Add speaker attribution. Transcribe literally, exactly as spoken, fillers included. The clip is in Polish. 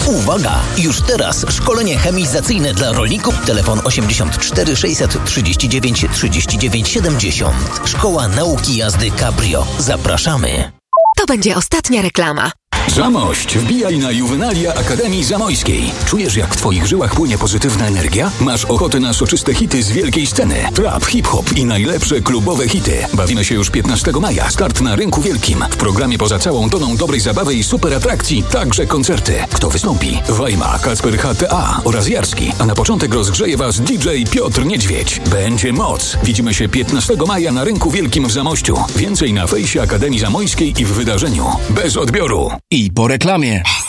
Speaker 1: Uwaga! Już teraz szkolenie chemizacyjne dla rolników. Telefon osiemdziesiąt cztery sześćset trzydzieści dziewięć trzydzieści dziewięć siedemdziesiąt. Szkoła Nauki Jazdy Cabrio. Zapraszamy.
Speaker 2: To będzie ostatnia reklama.
Speaker 3: Zamość, wbijaj na Juwenalia Akademii Zamojskiej. Czujesz, jak w twoich żyłach płynie pozytywna energia? Masz ochotę na soczyste hity z wielkiej sceny? Trap, hip-hop i najlepsze klubowe hity. Bawimy się już piętnastego maja. Start na Rynku Wielkim. W programie poza całą toną dobrej zabawy i super atrakcji także koncerty. Kto wystąpi? Wajma, Kacper H T A oraz Jarski. A na początek rozgrzeje was D J Piotr Niedźwiedź. Będzie moc. Widzimy się piętnastego maja na Rynku Wielkim w Zamościu. Więcej na fejsie Akademii Zamojskiej i w wydarzeniu. Bez odbioru.
Speaker 4: I po reklamie.